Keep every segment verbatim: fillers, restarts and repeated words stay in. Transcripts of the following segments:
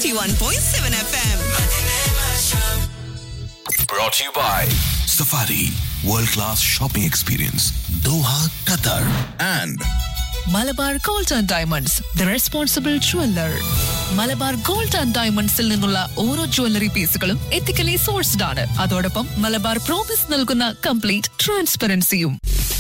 ninety-one point seven F M. Brought to you by Safari World Class Shopping Experience, Doha, Qatar, and Malabar gold and diamonds the responsible jeweller. Malabar gold and ഡയമണ്ട്സിൽ നിന്നുള്ള ഓരോ jewellery പീസുകളും ethically sourced ആണ്. അതോടൊപ്പം Malabar promise നൽകുന്ന complete ട്രാൻസ്പെറൻസിയും.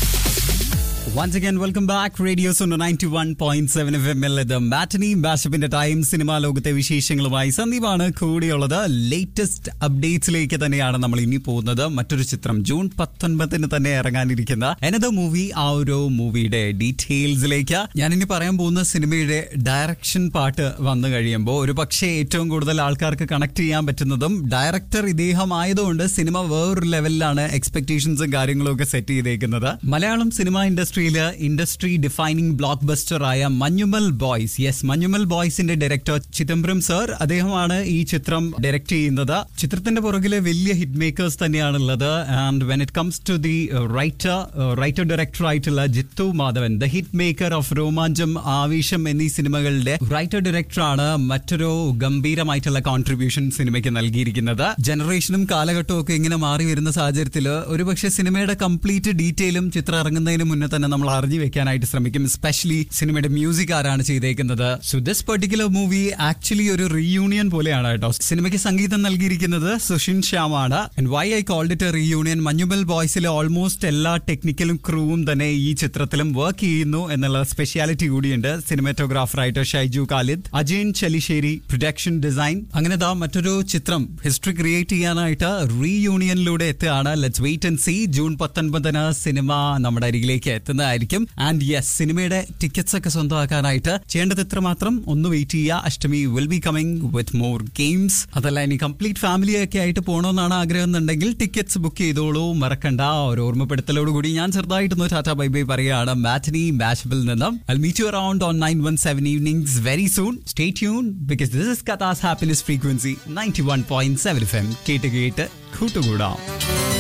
Once again, welcome back. Radio Suno ninety-one point seven F M ൽ ഇത് matinee ബാഷപ്പിന്റെ time. Cinema ലോകത്തെ വിശേഷങ്ങളുമായി സന്ദീപാണ് കൂടിയുള്ളത്. ലേറ്റസ്റ്റ് അപ്ഡേറ്റ്സിലേക്ക് തന്നെയാണ് നമ്മൾ ഇനി പോകുന്നത്. മറ്റൊരു ചിത്രം ജൂൺ പത്തൊൻപതിന് തന്നെ ഇറങ്ങാനിരിക്കുന്ന എനദർ മൂവി, ആ ഒരു മൂവിയുടെ ഡീറ്റെയിൽസിലേക്ക്. ഞാനിനി പറയാൻ പോകുന്ന സിനിമയുടെ ഡയറക്ഷൻ പാർട്ട് വന്നു കഴിയുമ്പോൾ ഒരു പക്ഷേ ഏറ്റവും കൂടുതൽ ആൾക്കാർക്ക് കണക്ട് ചെയ്യാൻ പറ്റുന്നതും ഡയറക്ടർ ഇദ്ദേഹം ആയതുകൊണ്ട് സിനിമ വേറൊരു ലെവലിലാണ് എക്സ്പെക്ടേഷൻസും കാര്യങ്ങളും ഒക്കെ സെറ്റ് ചെയ്തേക്കുന്നത്. Malayalam cinema industry industry defining block buster ആയ Manjummel boys, yes Manjummel ബോയ്സിന്റെ director Chidambaram sir, അദ്ദേഹമാണ് ഈ ചിത്രം ഡയറക്ട് ചെയ്യുന്നത്. ചിത്രത്തിന്റെ പുറകിലെ വലിയ ഹിറ്റ് മേക്കേഴ്സ് തന്നെയാണുള്ളത്. And when it comes to the writer writer director ആയിട്ടുള്ള Jithu Madhavan, the hit maker of രോമാഞ്ചം, ആവേശം എന്നീ സിനിമകളുടെ റൈറ്റർ ഡയറക്ടറാണ് മറ്റൊരു ഗംഭീരമായിട്ടുള്ള കോൺട്രിബ്യൂഷൻ സിനിമയ്ക്ക് നൽകിയിരിക്കുന്നത്. ജനറേഷനും കാലഘട്ടവും ഒക്കെ ഇങ്ങനെ മാറി വരുന്ന സാഹചര്യത്തിൽ ഒരുപക്ഷെ സിനിമയുടെ കംപ്ലീറ്റ് ഡീറ്റെയിലും ചിത്രം ഇറങ്ങുന്നതിന് മുന്നേ തന്നെ നമ്മൾ അറിഞ്ഞു വെക്കാനായിട്ട് ശ്രമിക്കും. എസ്പെഷ്യലി സിനിമയുടെ മ്യൂസിക് ആരാണ് ചെയ്തേക്കുന്നത്. So this particular movie actually ഒരു റീയൂണിയൻ പോലെയാണ് കേട്ടോ. സിനിമയ്ക്ക് സംഗീതം നൽകിയിരിക്കുന്നത് Sushin ശ്യാമാണ്. And Y I called it A reunion, Manjummel ബോയ്സിലെ almost എല്ലാ ടെക്നിക്കലും ക്രൂവും തന്നെ ഈ ചിത്രത്തിലും വർക്ക് ചെയ്യുന്നു എന്നുള്ള സ്പെഷ്യാലിറ്റി കൂടിയുണ്ട്. സിനിമാറ്റോഗ്രാഫറായിട്ട് ഷൈജു ഖാലിദ്, അജയൻ ചലിശ്ശേരി, പ്രൊഡക്ഷൻ ഡിസൈൻ, അങ്ങനെ ദാ മറ്റൊരു ചിത്രം ഹിസ്റ്ററി ക്രിയേറ്റ് ചെയ്യാനായിട്ട് റീയൂണിയനിലൂടെ എത്തുകയാണ്. Let's wait and see. June പത്തൊൻപതിന് സിനിമ നമ്മുടെ അരികിലേക്ക് എത്തുന്നതായിരിക്കും. ആൻഡ് യെസ്, സിനിമയുടെ ടിക്കറ്റ്സ് ഒക്കെ സ്വന്തമാക്കാനായിട്ട് ചെയ്യേണ്ടത് ഇത്ര മാത്രം, ഒന്ന് വെയിറ്റ് ചെയ്യുക. അഷ്ടമി will be coming with more games. അതല്ല ഇനി കംപ്ലീറ്റ് ഫാമിലി ഒക്കെ ആയിട്ട് പോകണമെന്നാണ് ആഗ്രഹം എന്നുണ്ടെങ്കിൽ ടിക്കറ്റ്സ് ബുക്ക് ചെയ്തോളൂ, മറക്കണ്ട. ഒരു ഓർമ്മപ്പെടുത്തലോടുകൂടി ഞാൻ ചെറുതായിട്ടൊന്ന് ടാറ്റാ ബൈ ബൈ പറയുകയാണ് മാറ്റനി ബാഷപ്പിൽ നിന്നും. I'll meet you around on nine one seven evenings very soon. Stay tuned because this is Qatar's happiness frequency ninety-one point seven F M. കേട്ട് കേട്ട് കൂട്ടുകൂടാം.